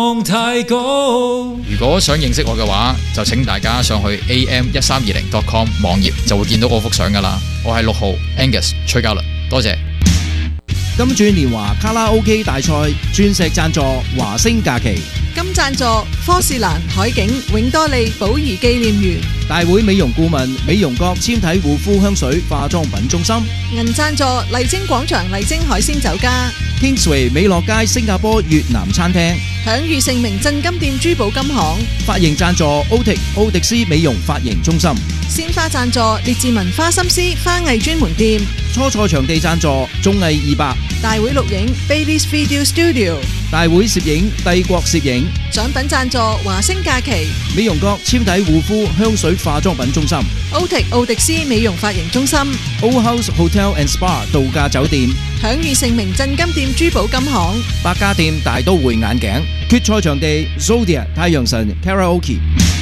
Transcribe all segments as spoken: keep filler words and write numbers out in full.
太高。如果想認識我嘅話，就請大家上去 a m 一三二零 dot com 網頁，就會見到我幅相噶啦。我係六號 Angus 崔嘉倫，多謝。 金鑽年華卡拉 OK 大賽鑽石贊助華星假期， 金贊助科士蘭海景永多利寶儀紀念園， 大會美容顧問美容閣纖體護膚香水化妝品中心， 銀贊助麗晶廣場麗晶海鮮酒家， Kingsway 美樂街新加坡越南餐廳， 享譽盛名鎮金店珠寶金行， 髮型贊助 Otic 奧迪斯美容髮型中心， 鮮花贊助列治文花心思花藝專門店， 初賽場地贊助綜藝二百， 大會錄影 Bailey's Video Studio， 大會攝影帝國攝影， 獎品贊助華星假期， 美容閣纖體護膚香水化妝品中心， Otic 奧迪斯美容髮型中心， Old House Hotel and Spa 度假酒店， 享譽盛名鎮金店珠寶金行， 百家店大都會眼鏡，決賽場地 Zodiac 太陽神 Karaoke。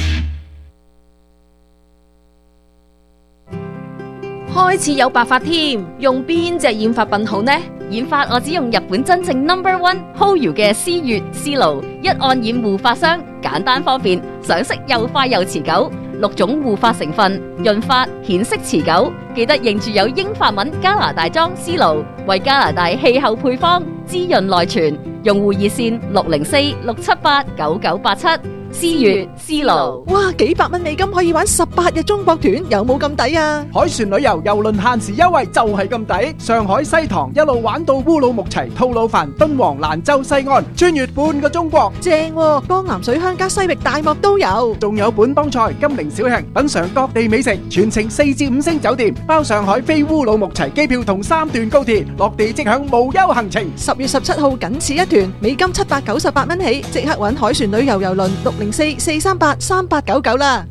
開始有白髮添，用邊隻染髮品好呢？染髮我只用日本真正 number one Hoyu 嘅思悅思路一按染護髮霜，簡單方便，上色又快又持久，六種護髮成分，潤髮顯色持久。記得認住有英法文加拿大裝思路，為加拿大氣候配方，滋潤內存。用戶熱線六零四六七八九九八七。思悅思路， 哇！幾百蚊美金可以玩十八日中國團，有冇咁抵啊？ 海船旅遊郵輪限時優惠就係咁抵，上海西塘一路玩到烏魯木齊、吐魯番、敦煌、蘭州西岸，穿越半個中國， 正喎！江南水鄉加西域大漠都有， 仲有本幫菜、金陵小吃，品嘗各地美食，全程四至五星酒店，包上海飛烏魯木齊機票同三段高鐵，落地即享無憂行程。 十月十七號僅此一團，美金七百九十八蚊起，即刻搵海船旅遊郵輪六零四四三八三八九九啦。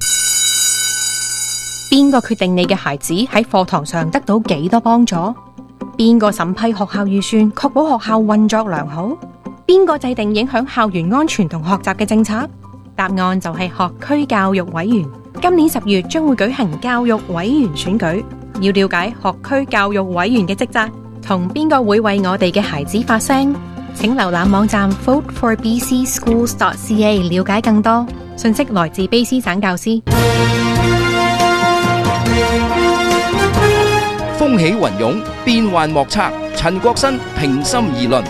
邊個決定你嘅孩子喺課堂上得到幾多幫助？邊個審批學校預算，確保學校運作良好？邊個制定影響校園安全同學習嘅政策？答案就係學區教育委員。今年十月將會舉行教育委員選舉，要了解學區教育委員嘅職責，同邊個會為我哋嘅孩子發聲？請瀏覽網站 vote for b c schools dot c a 了解更多。信息來自卑詩省教師。 風起雲湧，變幻莫測。陳國新平心而論。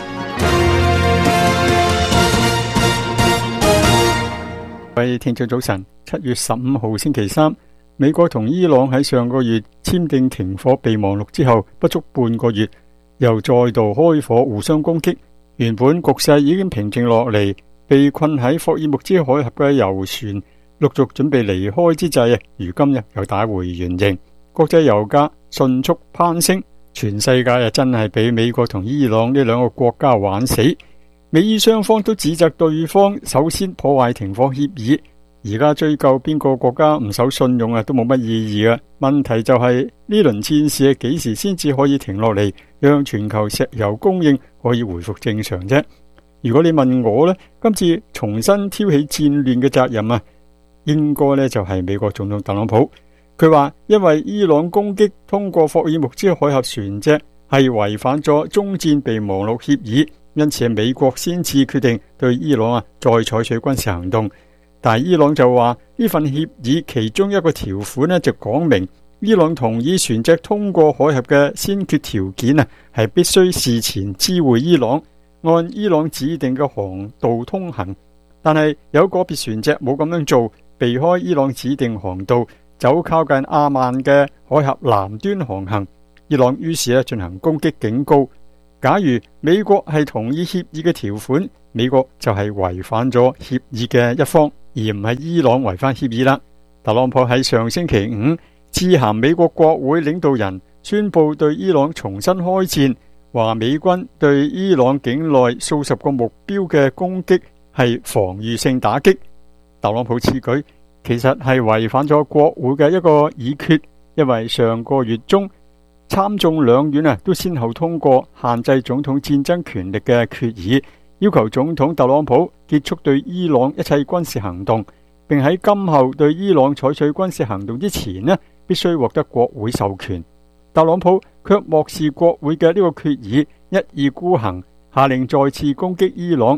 各位聽眾早晨，七月十五號星期三，美國同伊朗喺上個月簽訂停火備忘錄之後，不足半個月，又再度開火互相攻擊。原本局勢已經平靜落嚟，被困喺霍爾木茲海峽嘅油船陸續準備離開之際啊，如今日又打回原形，國際油價迅速攀升，全世界啊真係俾美國同伊朗呢兩個國家玩死。美伊雙方都指責對方首先破壞停火協議，而家追究邊個國家唔守信用啊，都冇乜意義嘅。問題就係呢輪戰事幾時先至可以停落嚟，讓全球石油供應可以回復正常啫？如果你問我呢，今次重新挑起戰亂嘅責任啊，應該呢就係美國總統特朗普。佢話因為伊朗攻擊通過霍爾木茲海峽船隻係違反咗終戰備忘錄協議，因此美國先至決定對伊朗啊再採取軍事行動。但係伊朗就話呢份協議其中一個條款呢就講明，伊朗同意船隻通過海峽嘅先決條件啊係必須事前知會伊朗，按伊朗指定嘅航道通行。但係有個別船隻冇咁樣做，避開伊朗指定航道，走靠近阿曼嘅海峽南端航行。伊朗於是咧進行攻擊，警告假如美國係同意協議嘅條款，美國就係違反咗協議嘅一方，而唔係伊朗違反協議啦。特朗普喺上星期五致函美國國會領導人，宣布對伊朗重新開戰，話美軍對伊朗境內數十個目標嘅攻擊係防禦性打擊。特朗普此舉其實係違反咗國會嘅一個議決，因為上個月中參眾兩院啊都先後通過限制總統戰爭權力嘅決議，要求總統特朗普結束對伊朗一切軍事行動，並喺今後對伊朗採取軍事行動之前呢，必須獲得國會授權。特朗普卻漠視國會嘅呢個決議，一意孤行，下令再次攻擊伊朗。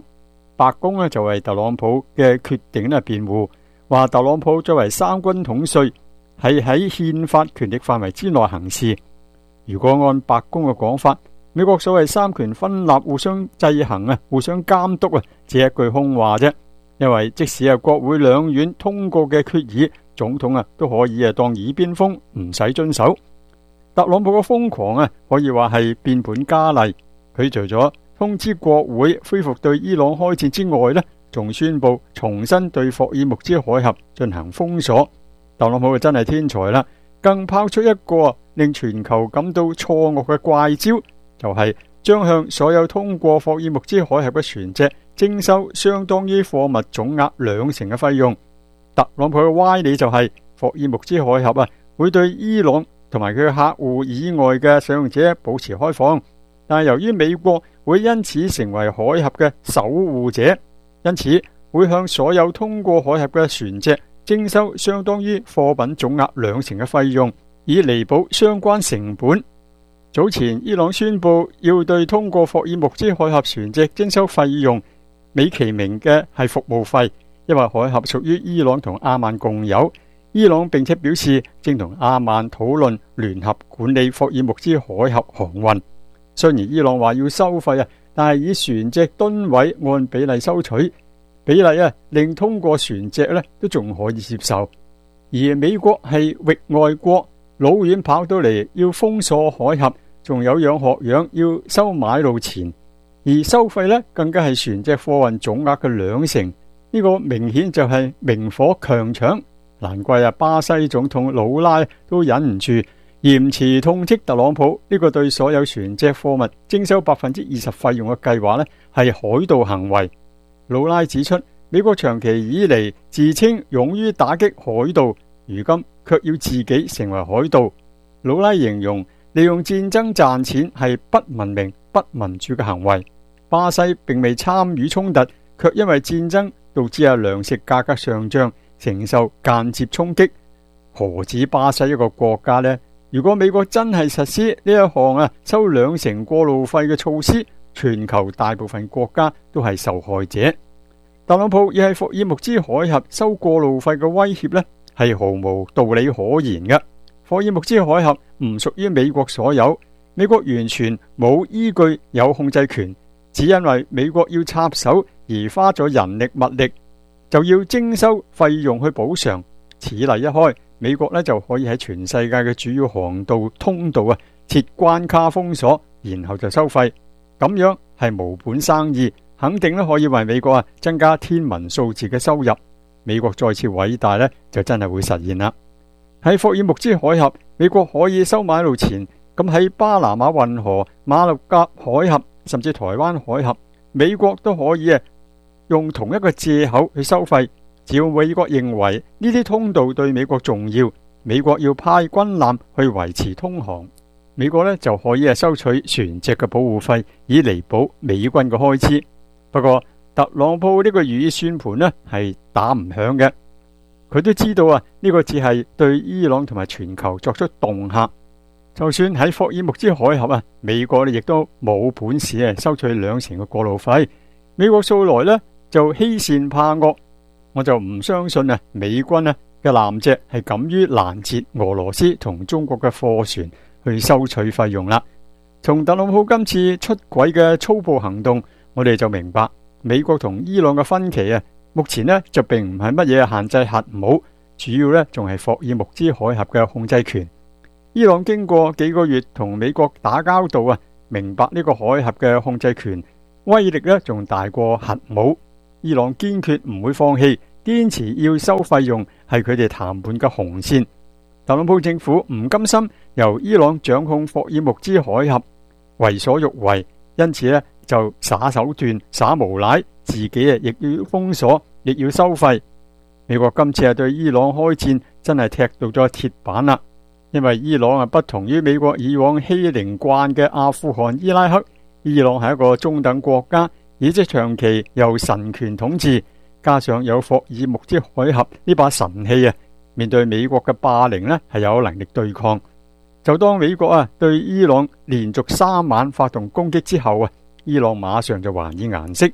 白宮呢就為特朗普嘅決定呢辯護，話特朗普作為三軍統帥係喺憲法權力範圍之內行事。如果按白宮嘅講法，美國所謂三權分立、互相制衡啊、互相監督啊，只係一句空話啫。因為即使係國會兩院通過嘅決議，總統啊都可以啊當耳邊風，唔使遵守。特朗普嘅瘋狂啊，可以話係變本加厲。佢除咗通知國會恢復對伊朗開戰之外呢，仲宣布重新對霍爾木茲海峽進行封鎖。特朗普真係天才啦，更拋出一個令全球感到錯愕嘅怪招，就係將向所有通過霍爾木茲海峽嘅船隻徵收相當於貨物總額兩成嘅費用。特朗普嘅歪理就係霍爾木茲海峽啊，會對伊朗同埋佢嘅客戶以外嘅使用者保持開放，但係由於美國會因此成為海峽嘅守護者，因此會向所有通過海峽嘅船隻徵收相當於貨品總額兩成嘅費用，以彌補相關成本。早前伊朗宣布要對通過霍爾木茲海峽船隻徵收費用，美其名嘅係服務費，因為海峽屬於伊朗同阿曼共有。伊朗並且表示正同阿曼討論聯合管理霍爾木茲海峽航運。雖然伊朗話要收費啊，但係以船隻噸位按比例收取，比例啊令通過船隻咧都仲可以接受。而美國係域外國，老遠跑到嚟要封鎖海峽，仲有樣學樣要收買路錢，而收費咧更加係船隻貨運總額嘅兩成。呢個明顯就係明火強搶。難怪啊，巴西總統魯拉都忍唔住嚴詞痛斥特朗普呢個對所有船隻貨物徵收百分之二十費用嘅計劃呢係海盜行為。魯拉指出，美國長期以嚟自稱勇於打擊海盜，如今卻要自己成為海盜。魯拉形容利用戰爭賺錢係不文明、不民主嘅行為。巴西並未參與衝突，卻因為戰爭導致啊糧食價格上漲，承受間接衝擊。何止巴西一個國家呢？如果美國真係實施呢一項啊收兩成過路費嘅措施，全球大部分國家都係受害者。特朗普亦係霍爾木茲海峽收過路費嘅威脅呢，係毫無道理可言嘅。霍爾木茲海峽唔屬於美國所有，美國完全冇依據有控制權，只因為美國要插手而花咗人力物力，就要徵收費用去補償。此例一開，美國呢就可以喺全世界嘅主要航道通道啊設關卡封鎖，然後就收費。咁樣係無本生意，肯定咧可以為美國啊增加天文數字嘅收入。美國再次偉大呢，就真係會實現啦。喺霍爾木茲海峽，美國可以收買路錢，咁喺巴拿馬運河、馬六甲海峽甚至台灣海峽，美國都可以啊用同一個借口去收費。只要美國認為呢啲通道對美國重要，美國要派軍艦去維持通航，美國呢就可以啊收取船隻嘅保護費，以彌補美軍嘅開支。不過特朗普呢個如意算盤呢係打唔響嘅，佢都知道啊呢個只係對伊朗同埋全球作出恫嚇。就算喺霍爾木茲海峽啊，美國呢亦都冇本事啊收取兩成嘅過路費。美國素來呢就欺善怕惡，我就唔相信啊美軍啊嘅艦隻係敢於攔截俄羅斯同中國嘅貨船去收取費用啦。從特朗普今次出軌嘅粗暴行動，我哋就明白美國同伊朗嘅分歧啊，目前呢就並唔係乜嘢限制核武，主要呢仲係霍爾木茲海峽嘅控制權。伊朗經過幾個月同美國打交道啊，明白呢個海峽嘅控制權威力呢仲大過核武。伊朗堅決唔會放棄，堅持要收費用係佢哋談判嘅紅線。特朗普政府唔甘心由伊朗掌控霍爾木茲海峽，為所欲為，因此呢就耍手段、耍無賴，自己啊亦要封鎖，亦要收費。美國今次係對伊朗開戰，真係踢到咗鐵板啦。因為伊朗啊不同於美國以往欺凌慣嘅阿富汗、伊拉克，伊朗係一個中等國家，而且長期由神權統治，加上有霍爾木茲海峽呢把神器啊，面對美國嘅霸凌呢係有能力對抗。就當美國啊對伊朗連續三晚發動攻擊之後啊，伊朗馬上就還以顏色，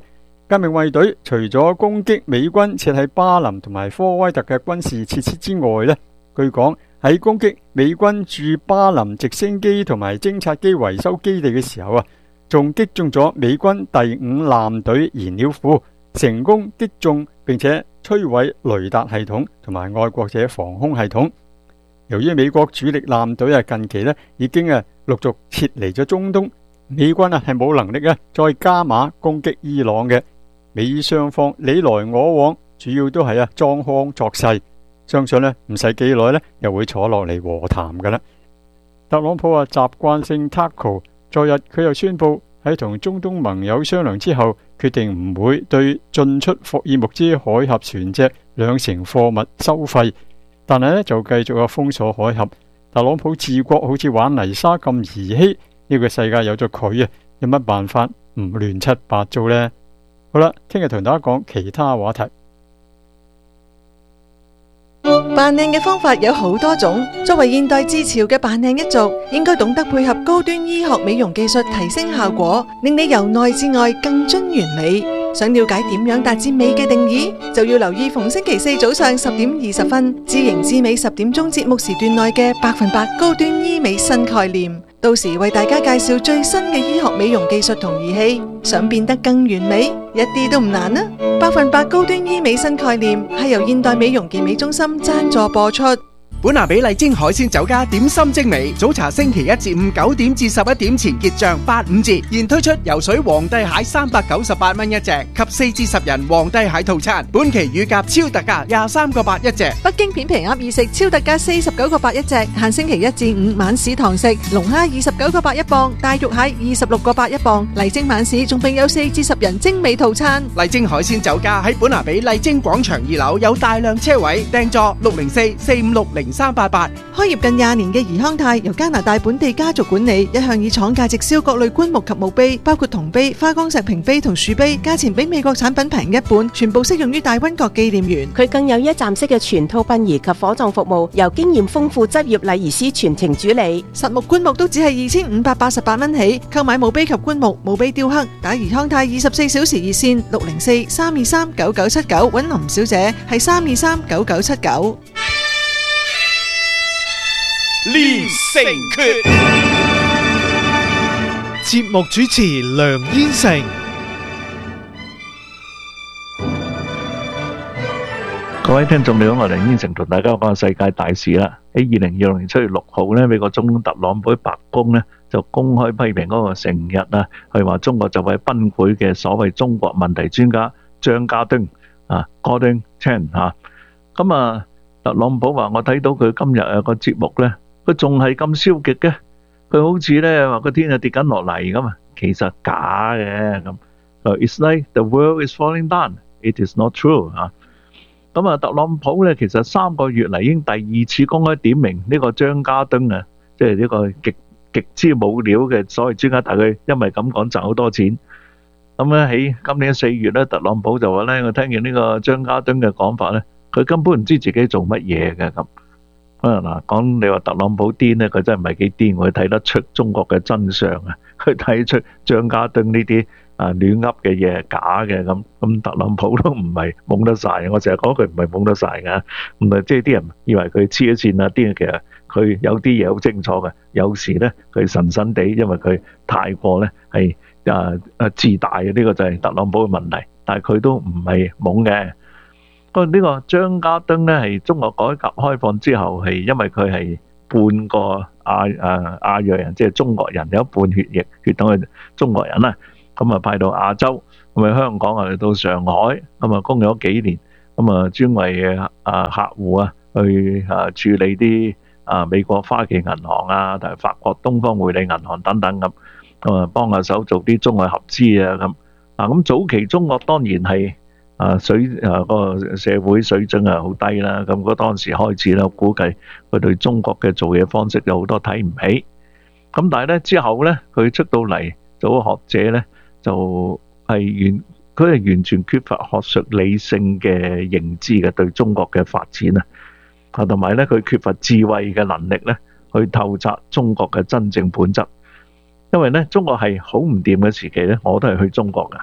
革命衛隊除咗攻擊美軍設喺巴林同埋科威特嘅軍事設施之外呢，據講喺攻擊美軍駐巴林直升機同埋偵察機維修基地嘅時候啊，仲擊中咗美軍第五艦隊燃料庫，成功擊中並且摧毀雷達系統同埋愛國者防空系統。由於美國主力艦隊啊近期呢已經啊陸續撤離咗中東，美軍啊係冇能力啊再加碼攻擊伊朗嘅。美雙方你來我往，主要都係啊裝腔作勢，相信呢唔使幾耐呢又會坐落嚟和談噶啦。特朗普啊習慣性 tackle， 昨日佢又宣布喺同中東盟友商量之後，決定唔會對進出霍爾木茲海峽船隻兩成貨物收費，但係呢就繼續啊封鎖海峽。特朗普治國好似玩泥沙咁兒戲，呢個世界有咗佢啊，有乜辦法唔亂七八糟呢？好啦，聽日同大家講其他話題。 扮靚嘅方法有好多種，作為現代自潮嘅扮靚一族，應該懂得配合高端醫學美容技術提升效果，令你由內至外更臻完美。想了解點樣達至美嘅定義，就要留意逢星期四早上十點二十分，知型知美十點鐘節目時段內嘅百分百高端醫美新概念。到時為大家介紹最新嘅醫學美容技術同儀器，想變得更完美，一啲都唔難啊！百分百高端醫美新概念係由現代美容健美中心贊助播出。 本拿比麗晶海鮮酒家點心精美，早茶星期一至五九點至十一點前結賬八五折，現推出游水皇帝蟹三百九十八蚊一隻及四至十人皇帝蟹套餐，本期乳鴿超特價廿三個八一隻。 北京片皮鴨二食超特價四十九個八一隻，限星期一至五晚市堂食。龍蝦二十九個八一磅，大肉蟹二十六個八一磅。麗晶晚市仲並有四至十人精美套餐。 麗晶海鮮酒家喺本拿比麗晶廣場二樓有大量車位，訂座六零四四五六零三八八。 開業近廿年嘅怡康泰由加拿大本地家族管理，一向以廠價直銷各類棺木及墓碑，包括銅碑、花崗石屏碑同樹碑，價錢比美國產品平一半，全部適用於大溫國紀念園。 佢更有一站式嘅全套殯儀及火葬服務，由經驗豐富執業禮儀師全程主理。 實木棺木都只係二千五百八十八蚊起，購買墓碑及棺木、墓碑雕刻，打怡康泰二十四小時熱線六零四三二三九九七九，揾林小姐係三二三九九七九。 練成訣，節目主持梁燕成。 各位聽眾你好，我係梁燕成同大家講世界大事啦。喺二零二六年七月六號呢，美國總統特朗普喺白宮呢就公開批評嗰個成日啊，係話中國就係崩潰嘅所謂中國問題專家張家敦啊 ，Gordon Chang 吓。咁啊，特朗普話我睇到佢今日有個節目呢。佢仲係咁消極嘅，佢好似咧話個天係跌緊落嚟咁啊，其實假嘅咁。It's like the world is falling down. It is not true 啊。咁啊，特朗普咧其實三個月嚟已經第二次公開點名呢個張家敦啊，即係呢個極極之冇料嘅所謂專家，但係佢因為咁講賺好多錢。咁咧喺今年四月咧，特朗普就話咧，我聽見呢個張家敦嘅講法咧，佢根本唔知自己做乜嘢嘅咁。啊嗱，講你話特朗普癲咧，佢真係唔係幾癲，佢睇得出中國嘅真相啊！佢睇出張家敦呢啲啊亂噏嘅嘢係假嘅咁，咁特朗普都唔係懵得晒。我成日講佢唔係懵得晒噶，唔係即係啲人以為佢黐咗線啊，啲人其實佢有啲嘢好清楚嘅，有時咧佢神神地，因為佢太過咧係啊啊自大嘅，呢個就係特朗普嘅問題，但係佢都唔係懵嘅。不過呢個張家敦咧係中國改革開放之後係因為佢係半個亞誒亞裔人，即係中國人，有一半血液血統係中國人啦。咁啊派到亞洲，咁啊香港啊嚟到上海，咁啊供咗幾年，咁啊專為啊客戶啊去啊處理啲啊美國花旗銀行啊，同埋法國東方匯理銀行等等咁，咁啊幫下手做啲中外合資啊咁。啊咁早期中國當然係。啊水啊個社會水準啊好低啦，咁嗰當時開始啦，估計佢對中國嘅做嘢方式有好多睇唔起。咁但係咧之後咧，佢出到嚟做學者咧，就係完佢係完全缺乏學術理性嘅認知嘅對中國嘅發展啊，啊同埋咧佢缺乏智慧嘅能力咧，去透察中國嘅真正本質。因為咧中國係好唔掂嘅時期咧，我都係去中國噶。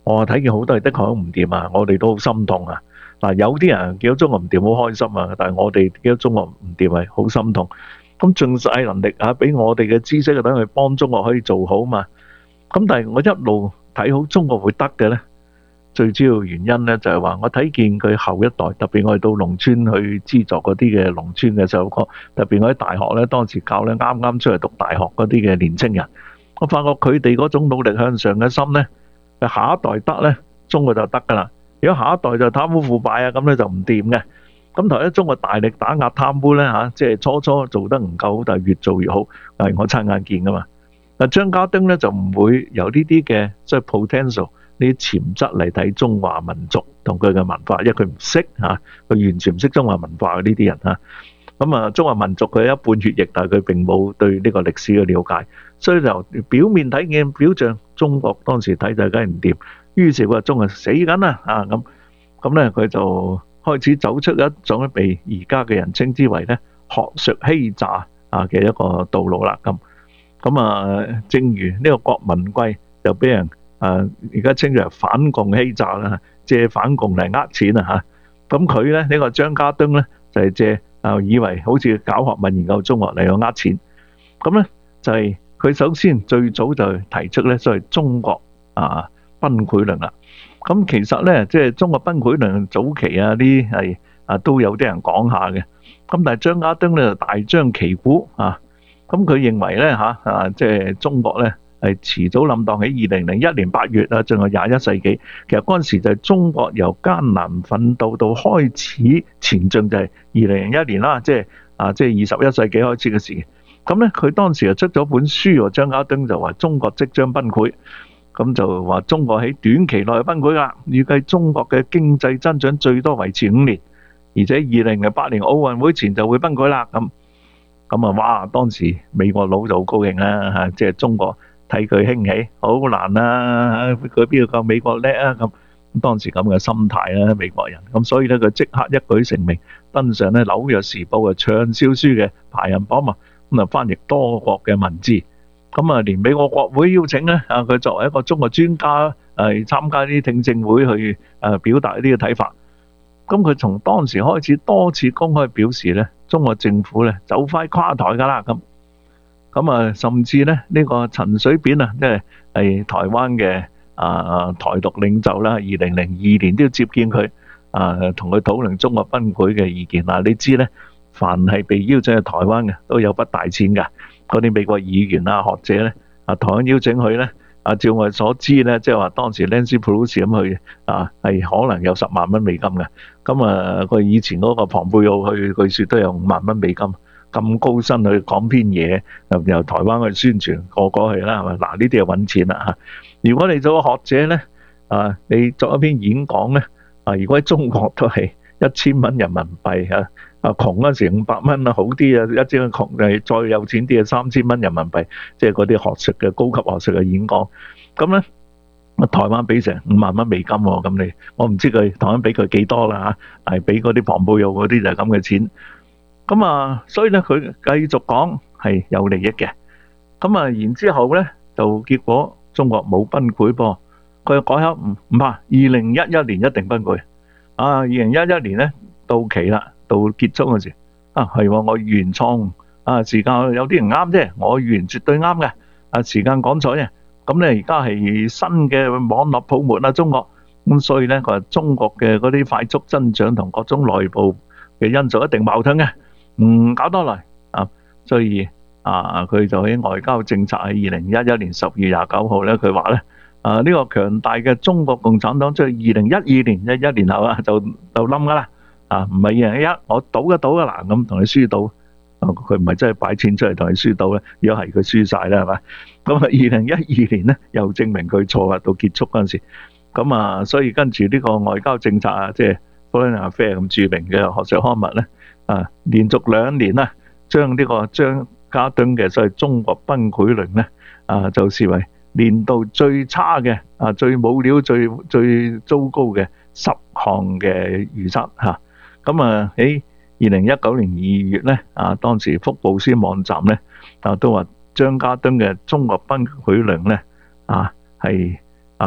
我睇見好多係的確好唔掂啊，我哋都好心痛啊。嗱，有啲人見到中國唔掂好開心啊，但係我哋見到中國唔掂係好心痛。咁盡晒能力啊，俾我哋嘅知識啊，等佢幫中國可以做好嘛。咁但係我一路睇好中國會得嘅呢，最主要原因呢就係話我睇見佢後一代，特別我哋到農村去資助嗰啲嘅農村嘅細路哥，特別我喺大學呢，當時教呢啱啱出嚟讀大學嗰啲嘅年青人，我發覺佢哋嗰種努力向上嘅心呢，下一代得呢，中國就得噶啦。如果下一代就貪污腐敗啊，咁咧就唔掂嘅。咁頭一中國大力打壓貪污咧嚇，即係初初做得唔夠好，但係越做越好。係我親眼見噶嘛。嗱，張家敦咧就唔會有呢啲嘅即係 potential 呢啲潛質嚟睇中華民族同佢嘅文化，因為佢唔識嚇，佢完全唔識中華文化嘅呢啲人嚇。咁啊，中華民族佢一半血液，但係佢並冇對呢個歷史嘅了解，所以就表面睇見表象，中國當時睇就梗係唔掂。於是佢話中國死緊啦啊咁，咁咧佢就開始走出一種被而家嘅人稱之為咧學術欺詐啊嘅一個道路啦咁。咁啊，正如呢個郭文貴就俾人啊而家稱之為反共欺詐啦，借反共嚟呃錢啊嚇。咁佢咧呢個張家敦咧就係借啊以為好似搞學問研究中國嚟到呃錢。咁咧就係佢首先最早就提出咧所謂中國啊崩潰論啦，咁其實咧，即係中國崩潰論早期啊，啲係啊都有啲人講下嘅，咁但係張家敦咧就大張旗鼓啊，咁佢認為咧嚇啊，即係中國咧係遲早冧檔。喺二零零一年八月啊，進入廿一世紀，其實嗰陣時就係中國由艱難奮鬥到開始前進，就係二零零一年啦，即係啊，即係二十一世紀開始嘅時期。咁咧，佢當時就出咗本書喎，張家敦就話中國即將崩潰。咁就話中國喺短期內崩潰啦，預計中國嘅經濟增長最多維持五年，而且二零零八年奧運會前就會崩潰啦。咁咁啊，哇！當時美國佬就好高興啦嚇，即係中國睇佢興起，好難啊！佢邊度夠美國叻啊？咁當時咁嘅心態啦，美國人咁，所以咧佢即刻一舉成名，登上咧紐約時報嘅暢銷書嘅排行榜啊，咁啊翻譯多國嘅文字。咁啊，連美國國會邀請咧，啊佢作為一個中國專家，誒參加啲聽證會去誒表達呢個睇法。咁佢從當時開始多次公開表示咧，中國政府咧就快垮台㗎啦。咁咁啊，甚至咧呢個陳水扁啊，即係係台灣嘅啊台獨領袖啦，二零零二年都要接見佢，啊同佢討論中國崩潰嘅意見。嗱，你知咧，凡係被邀請去台灣嘅都有筆大錢㗎。嗰啲美國議員啊、學者咧，啊台灣邀請佢咧，啊照我哋所知咧，即係話當時 Nancy Pelosi 咁去啊，係可能有十萬蚊美金嘅。咁啊，佢以前嗰個龐貝奧去，據說都有五萬蚊美金，咁高薪去講篇嘢，由由台灣去宣傳，個個去啦，係咪？嗱，呢啲係揾錢啦嚇。如果你做個學者咧，啊你作一篇演講咧，啊如果喺中國都係一千蚊人民幣嚇。啊窮嗰時五百蚊啊，好啲啊，一張窮誒再有錢啲啊，三千蚊人民幣，即係嗰啲學術嘅高級學術嘅演講。咁咧，台灣俾成五萬蚊美金喎，咁你我唔知佢台灣俾佢幾多啦嚇，但係俾嗰啲龐貝奧嗰啲就係咁嘅錢。咁啊，所以咧佢繼續講係有利益嘅。咁啊，然之後咧就結果中國冇崩潰噃，佢又改口唔唔怕，二零一一年一定崩潰。啊，二零一一年咧到期啦。到結束嗰時啊，係我原創啊，時間有啲人啱啫，我原絕對啱嘅啊，時間講錯啫。咁咧而家係新嘅網絡泡沫啦，中國咁，所以咧佢話中國嘅嗰啲快速增長同各種內部嘅因素一定矛盾嘅，唔搞多嚟啊，所以啊，佢就喺外交政策喺二零一一年十月廿九號咧，佢話咧啊呢個強大嘅中國共產黨，即係二零一二年一一年後啊，就就冧噶啦。啊，唔係二零一一，我賭一賭啊嗱，咁同你輸到，佢唔係真係擺錢出嚟同你輸到咧，如果係佢輸晒啦，係咪？咁啊，二零一二年咧又證明佢錯啊，到結束嗰陣時，咁啊，所以跟住呢個外交政策啊，即係 Foreign Affairs 咁著名嘅學術刊物咧，啊，連續兩年啦，將呢個張家敦嘅所謂中國崩潰論咧，啊，就視為年度最差嘅啊，最冇料、最最糟糕嘅十項嘅預測嚇。咁啊喺二零一九年二月咧，啊當時福布斯網站咧啊都話張家敦嘅中國崩潰論咧啊係啊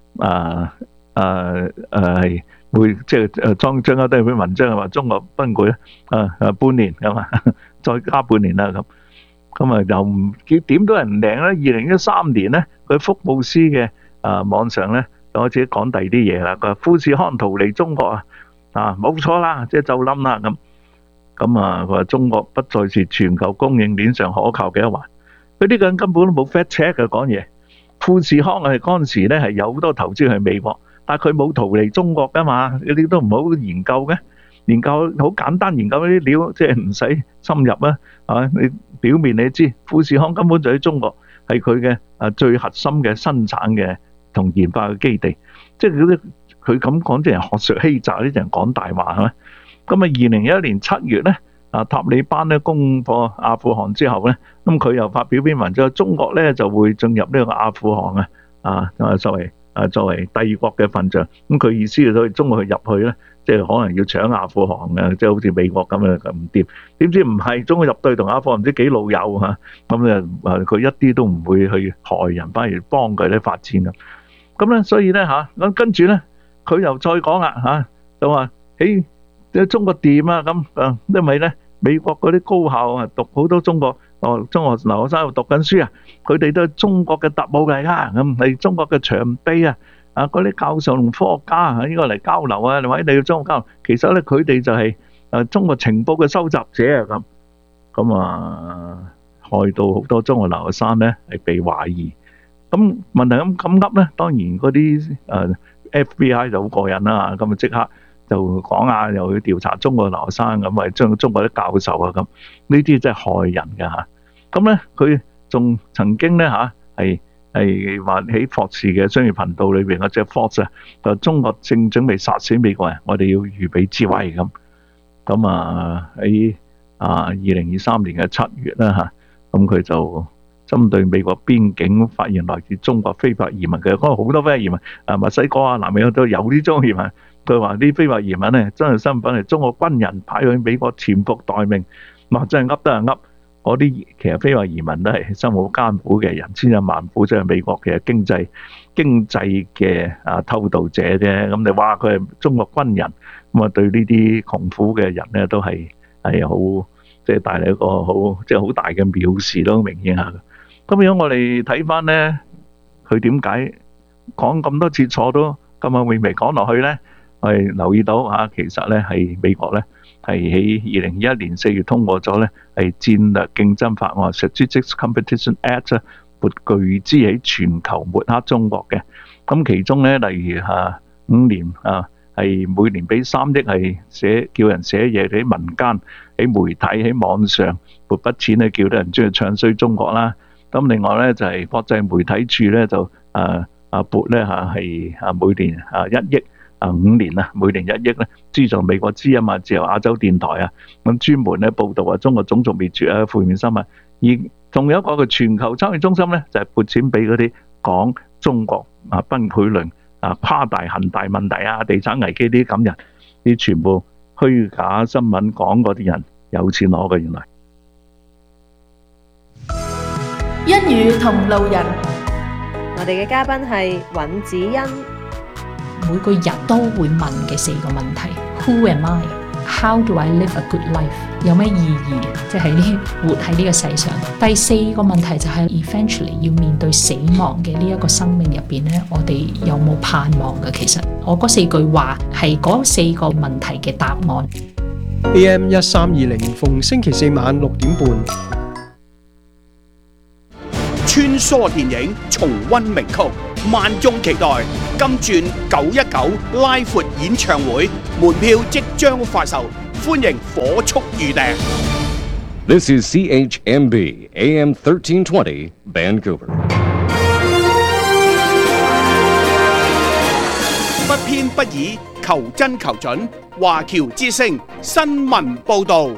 啊啊誒係會即係誒裝張咗啲文章係話中國崩潰咧啊啊半年咁啊，再加半年啦咁。咁啊又唔點都係唔靈咧。二零一三年咧，佢福布斯嘅啊網上咧就開始講第二啲嘢啦。佢話富士康逃離中國啊，啊冇錯啦，即係就冧啦咁。咁啊，佢話中國不再是全球供應鏈上可靠嘅一環。佢呢個人根本都冇 fact check 嘅講嘢。富士康係嗰陣時咧係有好多投資去美國，但係佢冇逃離中國噶嘛，你哋都唔好研究嘅。研究好簡單，研究啲料即係唔使深入啊。啊，你表面你知富士康根本就喺中國，係佢嘅啊最核心嘅生產嘅同研發嘅基地。即係佢佢咁講，即係學術欺詐，呢啲人講大話係咪？咁啊，二零一一年七月咧，啊塔利班咧攻破阿富汗之後咧，咁佢又發表篇文章，中國咧就會進入呢個阿富汗啊，啊啊作為啊作為帝國嘅份上，咁佢意思就所以中國去入去咧，即係可能要搶阿富汗嘅，即係好似美國咁樣唔掂。點知唔係，中國入對同阿富汗唔知幾老友嚇，咁咧啊佢一啲都唔會去害人，反而幫佢咧發展咁。咁咧所以咧嚇，咁跟住咧佢又再講啦嚇，就話喺。即中國掂啊咁啊，因為咧美國嗰啲高校啊讀好多中國哦中學留學生喺度讀緊書啊，佢哋都係中國嘅特務嚟㗎，咁係中國嘅長臂啊啊嗰啲教授同科學家啊應該嚟交流啊，或者你要中國交流，其實咧佢哋就係誒中國情報嘅收集者啊咁，咁啊害到好多中學留學生咧係被懷疑，咁問題咁咁噏咧，當然嗰啲誒 F B I 就好過癮啦，咁啊即刻。就講啊，又去調查中國留學生咁，或者將中國啲教授啊咁，呢啲真係害人㗎嚇。咁咧，佢仲曾經咧嚇係係話喺霍士嘅商業頻道裏邊嗰隻 Fox 啊，就中國正準備殺死美國人，我哋要預備智慧咁。咁啊喺啊二零二三年嘅七月啦嚇，咁佢就針對美國邊境發現來自中國非法移民嘅，嗰個好多非法移民啊，墨西哥啊、南美都有呢種移民。佢話啲非法移民咧，真係身份係中國軍人派去美國潛伏待命，哇！真係噏得係噏。嗰啲其實非法移民都係生活艱苦嘅人，千辛萬苦，即係美國嘅經濟經濟嘅啊偷渡者啫。咁你話佢係中國軍人，咁啊對呢啲窮苦嘅人咧都係係好即係帶嚟一個好即係好大嘅藐視咯，明顯下。咁如果我哋睇翻咧，佢點解講咁多次錯都咁啊，未未講落去咧？我哋留意到嚇，其實咧係美國咧係喺二零二一年四月通過咗咧係戰略競爭法案 （Strategic Competition Act） 啊，撥巨資喺全球抹黑中國嘅。咁其中咧，例如嚇五年啊，係每年俾三億係寫叫人寫嘢喺民間、喺媒體、喺網上撥筆錢咧，叫啲人中意唱衰中國啦。咁另外咧就係國際媒體處咧就啊啊撥咧嚇係啊每年啊一億。啊五年啊，每年一億咧，資助美國之音啊、自由亞洲電台啊，咁專門咧報導啊中國種族滅絕啊負面新聞。而仲有一個嘅全球參與中心咧，就係撥錢俾嗰啲講中國啊崩潰論啊誇大恒大問題啊、地產危機啲咁人，啲全部虛假新聞講嗰啲人有錢攞嘅原來。 一語同路人， 我哋嘅嘉賓係尹子欣。 每個人都會問嘅四個問題 ：Who am I? How do I live a good life? 有咩意義？即係呢活喺呢個世上。第四個問題就係 eventually 要面對死亡嘅呢一個生命入邊咧，我哋有冇盼望嘅？其實我嗰四句話係嗰四個問題嘅答案。 A M 一三二零逢星期四晚六點半， 穿梭電影，重溫名曲，萬眾期待。金鑽九一九拉闊演唱會門票即將發售，歡迎火速預訂。 This is C H M B A M thirteen twenty Vancouver。 不偏不倚，求真求準，華僑之聲新聞報導。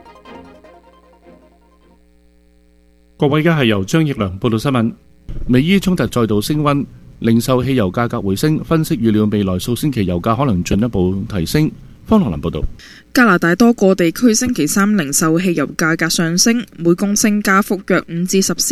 各位，而家係由張奕良報道新聞。美伊衝突再度升溫。零售汽油價格回升，分析預料未來數星期油價可能進一步提升。方樂林報道。 加拿大多個地區星期三零售汽油價格上升，每公升加幅約五至十仙。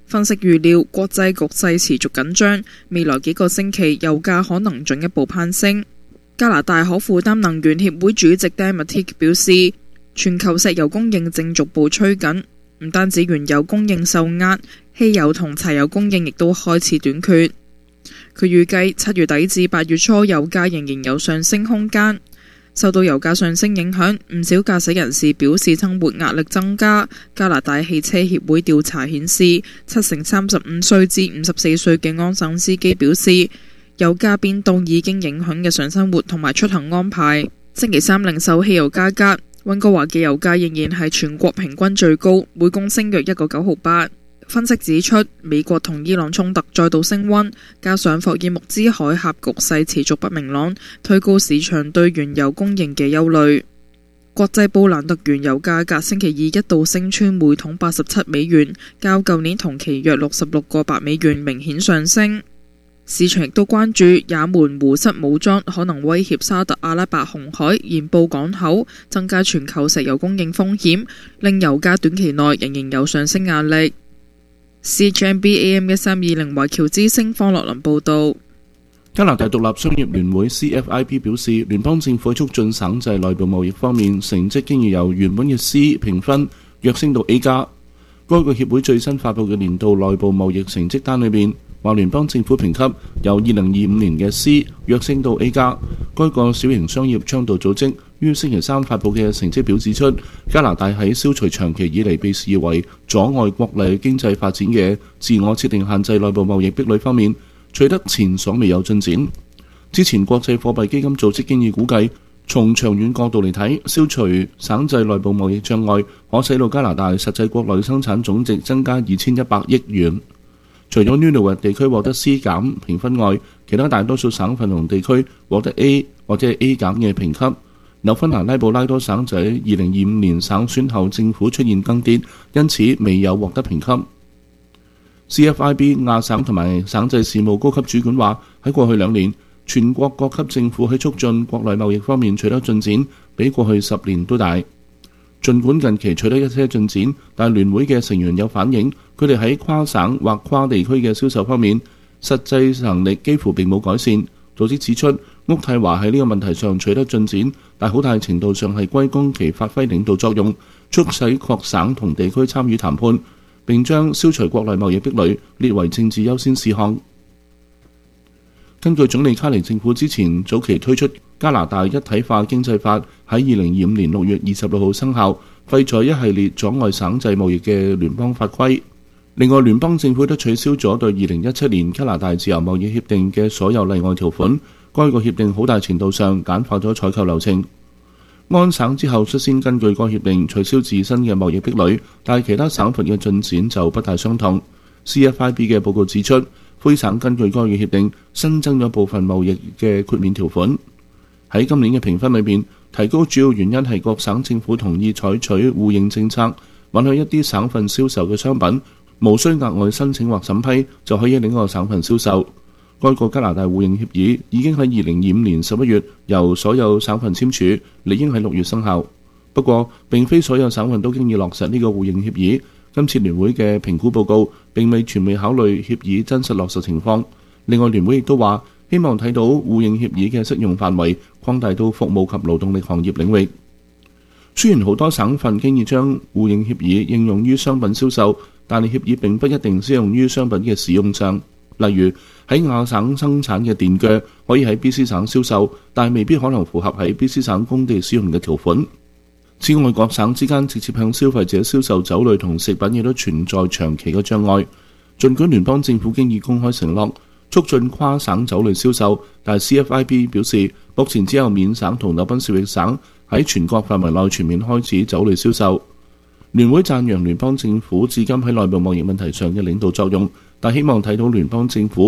分析預料國際局勢持續緊張，未來幾個星期油價可能進一步攀升。加拿大可負擔能源協會主席 Dan Mattick 表示，全球石油供應正逐步趨緊，唔單止原油供應受壓，汽油同柴油供應亦都開始短缺。佢預計七月底至八月初油價仍然有上升空間。受到油價上升影響，唔少駕駛人士表示生活壓力增加。加拿大汽車協會調查顯示，七成三十五歲至五十四歲嘅安省司機表示，油價變動已經影響日常生活同埋出行安排。星期三零售汽油價格，溫哥華嘅油價仍然係全國平均最高，每公升約一個九毫八。分析指出，美國同伊朗衝突再度升溫，加上霍爾木茲海峽局勢持續不明朗，推高市場對原油供應嘅憂慮。國際布蘭特原油價格星期二一度升穿每桶八十七美元，較舊年同期約六十六個八美元明顯上升。市場亦都關注也門胡塞武裝可能威脅沙特阿拉伯紅海鹽布港口，增加全球石油供應風險，令油價短期內仍然有上升壓力。C H M B A M 一三二零華僑之星方樂林報道。 加拿大獨立商業聯會 C F I B 表示，聯邦政府喺促進省際內部貿易方面成績經已由原本嘅 C 評分躍升到 A 加。該個協會最新發布嘅年度內部貿易成績單裏面話，聯邦政府評級由二零二五年嘅 C 躍升到 A 加。該個小型商業倡導組織於星期三發布嘅成績表指出，加拿大喺消除長期以嚟被視為阻礙國內經濟發展嘅自我設定限制內部貿易壁壘方面取得前所未有進展。之前國際貨幣基金組織經已估計，從長遠角度嚟睇，消除省際內部貿易障礙可使到加拿大實際國內生產總值增加二千一百億元。除咗 Nunavut 地區獲得 C 減評分外，其他大多數省份同地區獲得 A 或者係 A 減嘅評級。紐芬蘭拉布拉多省就喺二零二五年省選後政府出現更迭，因此未有獲得評級。C F I B 亞省同埋省際事務高級主管話，喺過去兩年，全國各級政府喺促進國內貿易方面取得進展，比過去十年都大。儘管近期取得一些進展，但聯會嘅成員有反映，佢哋喺跨省或跨地區嘅銷售方面，實際能力幾乎並冇改善。組織指出，渥太華喺呢個問題上取得進展，但好大程度上係歸功其發揮領導作用，促使各省同地區參與談判，並將消除國內貿易壁壘列為政治優先事項。根據總理卡尼政府之前早期推出加拿大一體化經濟法，喺二零二五年六月二十六號生效，廢除一系列阻礙省際貿易嘅聯邦法規。另外，聯邦政府都取消咗對二零一七年加拿大自由貿易協定嘅所有例外條款。該個協定好大程度上簡化咗採購流程。安省之後率先根據該協定取消自身嘅貿易壁壘，但係其他省份嘅進展就不太相同。C F I B 嘅報告指出，魁省根據該嘅協定新增咗部分貿易嘅豁免條款。喺今年嘅評分裏邊，提高主要原因係各省政府同意採取互認政策，允許一啲省份銷售嘅商品無需額外申請或審批就可以喺另一個省份銷售。該個加拿大互認協議已經喺二零二五年十一月由所有省份簽署，理應喺六月生效。不過，並非所有省份都經已落實呢個互認協議。今次聯會嘅評估報告並未全面考慮協議真實落實情況。另外，聯會亦都話希望睇到互認協議嘅適用範圍擴大到服務及勞動力行業領域。雖然好多省份經已將互認協議應用於商品銷售，但係協議並不一定適用於商品嘅使用上。例如喺亞省生產嘅電鋸可以喺 B C 省銷售，但未必可能符合喺 B C 省工地使用嘅條款。此外，各省之間直接向消費者銷售酒類同食品亦都存在長期嘅障礙。儘管聯邦政府經已公開承諾促進跨省酒類銷售，但係 C F I B 表示，目前只有緬省同紐賓少域省喺全國範圍內全面開始酒類銷售。聯會讚揚聯邦政府至今喺內部貿易問題上嘅領導作用，但希望睇到聯邦政府